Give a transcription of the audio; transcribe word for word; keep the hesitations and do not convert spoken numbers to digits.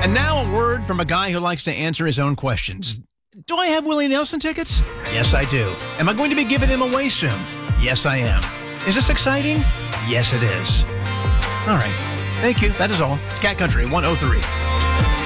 And now a word from a guy who likes to answer his own questions. Do I have Willie Nelson tickets? Yes, I do. Am I going to be giving them away soon? Yes, I am. Is this exciting? Yes, it is. All right. Thank you. That is all. It's Cat Country one oh three.